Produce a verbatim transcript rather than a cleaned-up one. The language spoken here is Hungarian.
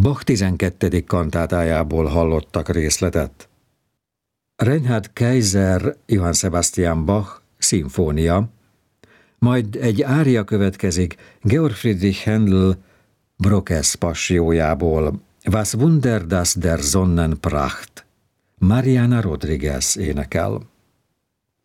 Bach tizenkettedik kantátájából hallottak részletet. Reinhard Kaiser, Johann Sebastian Bach, szimfónia, majd egy ária következik Georg Friedrich Händel Brockes passiójából, Was Wunder das der Sonnenpracht. Mariana Rodriguez énekel.